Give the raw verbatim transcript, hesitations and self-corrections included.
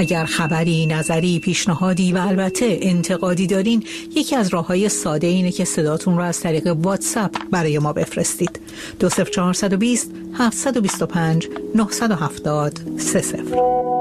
اگر خبری، نظری، پیشنهادی و البته انتقادی دارین، یکی از راه‌های ساده اینه که صداتون رو از طریق واتساپ برای ما بفرستید. دو صفر چهار دو صفر هفت دو پنج نه هفت صفر سه صفر.